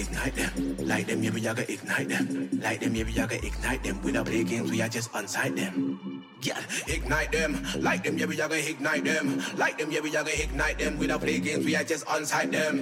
ignite them. Like them, yeah, we gotta ignite them. Like them, yeah, we gotta ignite them. We don't play games, we are just unsight them. Yeah, ignite them. Like them, yeah, we gotta ignite them. Like them, yeah, we gotta ignite them. We don't play games, we are just unsight them.